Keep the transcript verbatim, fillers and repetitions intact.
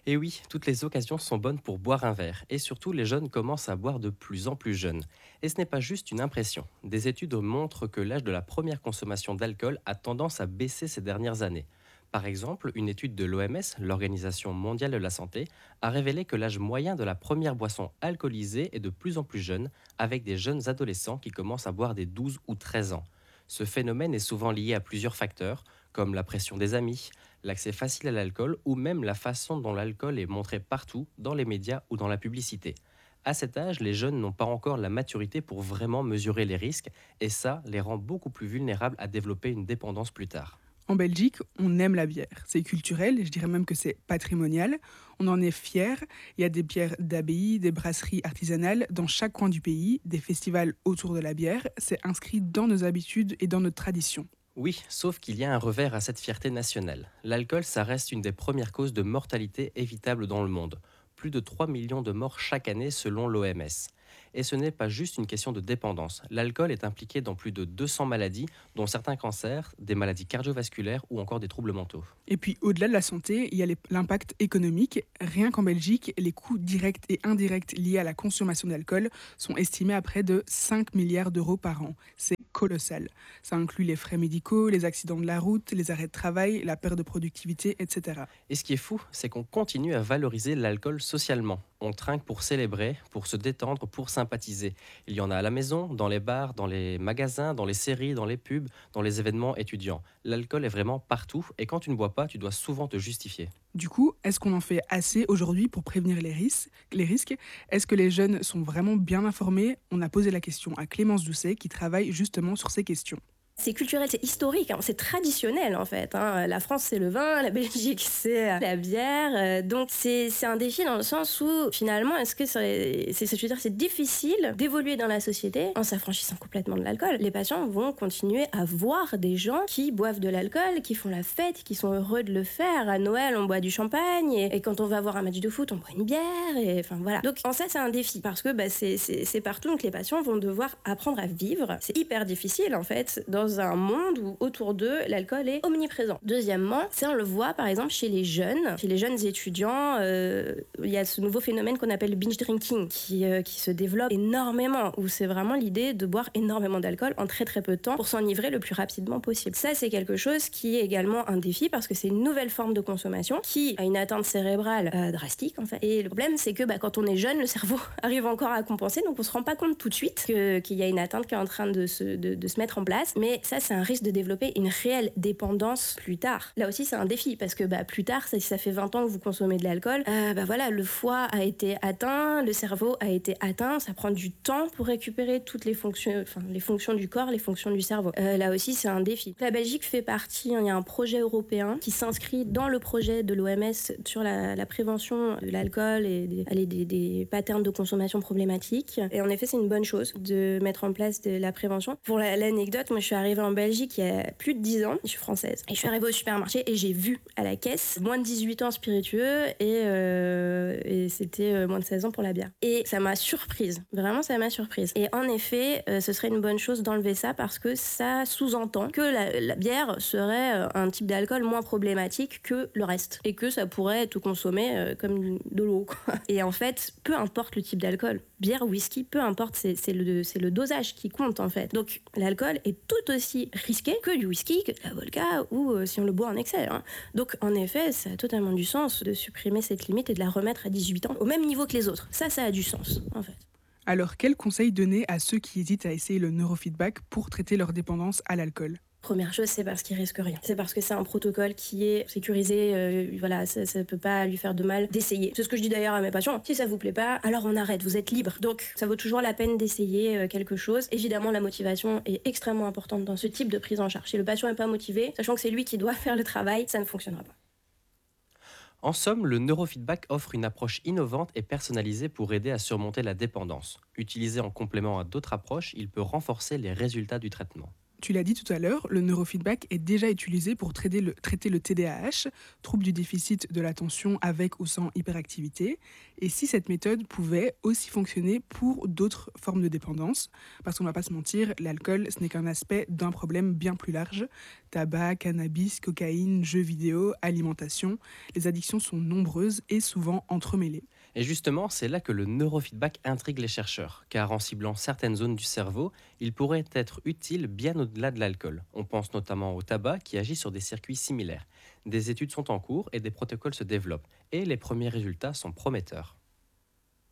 Et oui, toutes les occasions sont bonnes pour boire un verre, et surtout les jeunes commencent à boire de plus en plus jeunes. Et ce n'est pas juste une impression. Des études montrent que l'âge de la première consommation d'alcool a tendance à baisser ces dernières années. Par exemple, une étude de l'O M S, l'Organisation mondiale de la santé, a révélé que l'âge moyen de la première boisson alcoolisée est de plus en plus jeune, avec des jeunes adolescents qui commencent à boire dès douze ou treize ans. Ce phénomène est souvent lié à plusieurs facteurs, comme la pression des amis, l'accès facile à l'alcool ou même la façon dont l'alcool est montré partout, dans les médias ou dans la publicité. À cet âge, les jeunes n'ont pas encore la maturité pour vraiment mesurer les risques et ça les rend beaucoup plus vulnérables à développer une dépendance plus tard. En Belgique, on aime la bière. C'est culturel, je dirais même que c'est patrimonial. On en est fier. Il y a des bières d'abbaye, des brasseries artisanales dans chaque coin du pays, des festivals autour de la bière. C'est inscrit dans nos habitudes et dans notre tradition. Oui, sauf qu'il y a un revers à cette fierté nationale. L'alcool, ça reste une des premières causes de mortalité évitable dans le monde. Plus de trois millions de morts chaque année selon l'O M S. Et ce n'est pas juste une question de dépendance. L'alcool est impliqué dans plus de deux cents maladies, dont certains cancers, des maladies cardiovasculaires ou encore des troubles mentaux. Et puis, au-delà de la santé, il y a les- l'impact économique. Rien qu'en Belgique, les coûts directs et indirects liés à la consommation d'alcool sont estimés à près de cinq milliards d'euros par an. C'est colossal. Ça inclut les frais médicaux, les accidents de la route, les arrêts de travail, la perte de productivité, et cetera. Et ce qui est fou, c'est qu'on continue à valoriser l'alcool socialement. On trinque pour célébrer, pour se détendre, pour sympathiser. Il y en a à la maison, dans les bars, dans les magasins, dans les séries, dans les pubs, dans les événements étudiants. L'alcool est vraiment partout et quand tu ne bois pas, tu dois souvent te justifier. Du coup, est-ce qu'on en fait assez aujourd'hui pour prévenir les risques, les risques Est-ce que les jeunes sont vraiment bien informés? On a posé la question à Clémence Doucet qui travaille justement sur ces questions. C'est culturel, c'est historique, hein, c'est traditionnel en fait. Hein. La France, c'est le vin, la Belgique, c'est euh, la bière. Euh, donc c'est c'est un défi dans le sens où finalement, est-ce que c'est c'est je veux dire, c'est difficile d'évoluer dans la société en s'affranchissant complètement de l'alcool. Les patients vont continuer à voir des gens qui boivent de l'alcool, qui font la fête, qui sont heureux de le faire. À Noël, on boit du champagne et, et quand on va voir un match de foot, on boit une bière. Et enfin voilà. Donc en ça, c'est un défi parce que bah, c'est c'est c'est partout. Donc les patients vont devoir apprendre à vivre. C'est hyper difficile en fait dans un monde où autour d'eux, l'alcool est omniprésent. Deuxièmement, ça on le voit par exemple chez les jeunes, chez les jeunes étudiants, euh, il y a ce nouveau phénomène qu'on appelle le binge drinking qui, euh, qui se développe énormément, où c'est vraiment l'idée de boire énormément d'alcool en très très peu de temps pour s'enivrer le plus rapidement possible. Ça c'est quelque chose qui est également un défi parce que c'est une nouvelle forme de consommation qui a une atteinte cérébrale euh, drastique en fait. Et le problème c'est que bah, quand on est jeune, le cerveau arrive encore à compenser, donc on se rend pas compte tout de suite que, qu'il y a une atteinte qui est en train de se, de, de se mettre en place. Mais ça, c'est un risque de développer une réelle dépendance plus tard. Là aussi, c'est un défi parce que bah, plus tard, si ça fait vingt ans que vous consommez de l'alcool, euh, bah, voilà, le foie a été atteint, le cerveau a été atteint, ça prend du temps pour récupérer toutes les fonctions, enfin, les fonctions du corps, les fonctions du cerveau. Euh, là aussi, c'est un défi. La Belgique fait partie, hein, il y a un projet européen qui s'inscrit dans le projet de l'O M S sur la, la prévention de l'alcool et des, allez, des, des patterns de consommation problématiques. Et en effet, c'est une bonne chose de mettre en place de la prévention. Pour la, l'anecdote, moi, je suis arrivée en Belgique il y a plus de dix ans, je suis française, et je suis arrivée au supermarché et j'ai vu à la caisse moins de dix-huit ans spiritueux et, euh, et c'était euh, moins de seize ans pour la bière. Et ça m'a surprise, vraiment ça m'a surprise. Et en effet, euh, ce serait une bonne chose d'enlever ça parce que ça sous-entend que la, la bière serait euh, un type d'alcool moins problématique que le reste et que ça pourrait être consommé euh, comme de l'eau, quoi. Et en fait, peu importe le type d'alcool, bière ou whisky, peu importe, c'est, c'est, le, c'est le dosage qui compte en fait. Donc l'alcool est tout aussi risqué que du whisky, que de la vodka ou euh, si on le boit en excès. Hein. Donc en effet, ça a totalement du sens de supprimer cette limite et de la remettre à dix-huit ans au même niveau que les autres. Ça, ça a du sens en fait. Alors, quels conseils donner à ceux qui hésitent à essayer le neurofeedback pour traiter leur dépendance à l'alcool? Première chose, c'est parce qu'il risque rien. C'est parce que c'est un protocole qui est sécurisé. Euh, voilà, ça, ça peut pas lui faire de mal d'essayer. C'est ce que je dis d'ailleurs à mes patients. Si ça vous plaît pas, alors on arrête. Vous êtes libre. Donc, ça vaut toujours la peine d'essayer euh, quelque chose. Évidemment, la motivation est extrêmement importante dans ce type de prise en charge. Si le patient est pas motivé, sachant que c'est lui qui doit faire le travail, ça ne fonctionnera pas. En somme, le neurofeedback offre une approche innovante et personnalisée pour aider à surmonter la dépendance. Utilisé en complément à d'autres approches, il peut renforcer les résultats du traitement. Tu l'as dit tout à l'heure, le neurofeedback est déjà utilisé pour traiter le, traiter le T D A H, trouble du déficit de l'attention avec ou sans hyperactivité. Et si cette méthode pouvait aussi fonctionner pour d'autres formes de dépendance, parce qu'on ne va pas se mentir, l'alcool, ce n'est qu'un aspect d'un problème bien plus large. Tabac, cannabis, cocaïne, jeux vidéo, alimentation, les addictions sont nombreuses et souvent entremêlées. Et justement, c'est là que le neurofeedback intrigue les chercheurs, car en ciblant certaines zones du cerveau, il pourrait être utile bien au-delà de l'alcool. On pense notamment au tabac qui agit sur des circuits similaires. Des études sont en cours et des protocoles se développent, et les premiers résultats sont prometteurs.